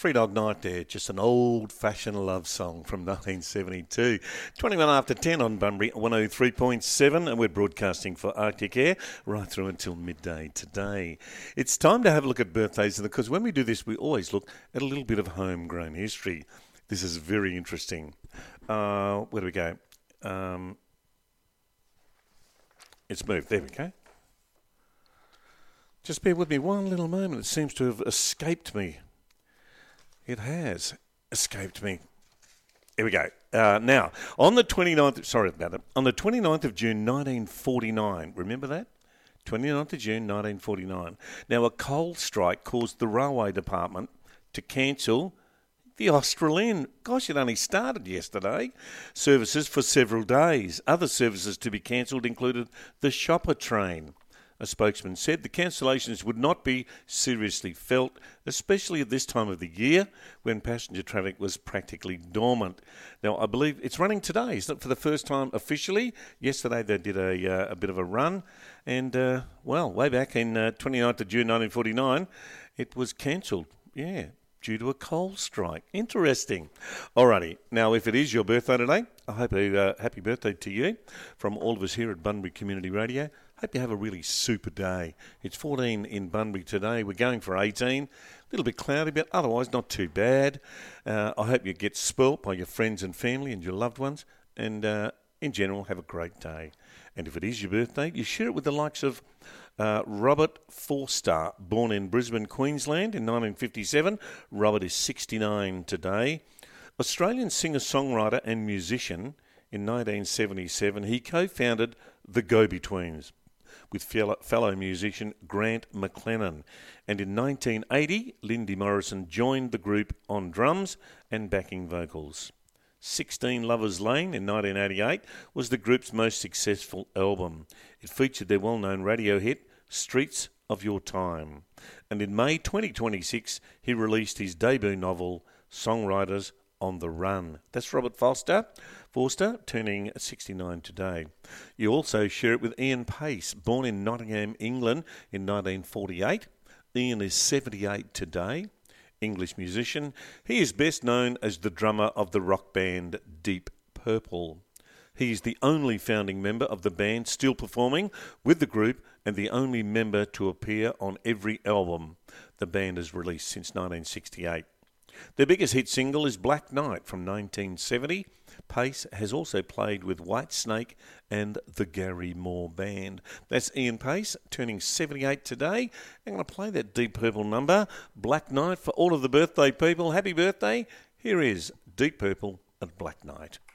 Three Dog Night there, just an old-fashioned love song from 1972. 21 after 10 on Bunbury 103.7, and we're broadcasting for Arctic Air right through until midday today. It's time to have a look at birthdays, because when we do this, we always look at a little bit of homegrown history. This is very interesting. Where do we go? It's moved. There we go. Just bear with me one little moment. It seems to have escaped me. It has escaped me. Here we go. Now, on the 29th... Sorry about it. On the 29th of June, 1949. Remember that? 29th of June, 1949. Now, a coal strike caused the railway department to cancel the Australind. Gosh, it only started yesterday. Services for several days. Other services to be cancelled included the shopper train. A spokesman said the cancellations would not be seriously felt, especially at this time of the year when passenger traffic was practically dormant. Now, I believe it's running today, isn't it, for the first time officially? Yesterday they did a bit of a run, and, way back in 29th of June 1949, it was cancelled, due to a coal strike. Interesting. Alrighty, now if it is your birthday today, I hope a happy birthday to you from all of us here at Bunbury Community Radio. Hope you have a really super day. It's 14 in Bunbury today. We're going for 18. A little bit cloudy, but otherwise not too bad. I hope you get spoilt by your friends and family and your loved ones. And in general, have a great day. And if it is your birthday, you share it with the likes of Robert Forster, born in Brisbane, Queensland in 1957. Robert is 69 today. Australian singer-songwriter and musician. In 1977, he co-founded the Go-Betweens with fellow musician Grant McLennan. And in 1980, Lindy Morrison joined the group on drums and backing vocals. 16 Lovers Lane in 1988 was the group's most successful album. It featured their well-known radio hit, Streets of Your Time. And in May 2026, he released his debut novel, Songwriters on the Run. That's Robert Forster, turning 69 today. You also share it with Ian Pace, born in Nottingham, England in 1948. Ian is 78 today. English musician. He is best known as the drummer of the rock band Deep Purple. He is the only founding member of the band still performing with the group and the only member to appear on every album the band has released since 1968. Their biggest hit single is Black Night from 1970. Pace has also played with Whitesnake and the Gary Moore Band. That's Ian Pace, turning 78 today. I'm going to play that Deep Purple number, Black Night, for all of the birthday people. Happy birthday. Here is Deep Purple and Black Night.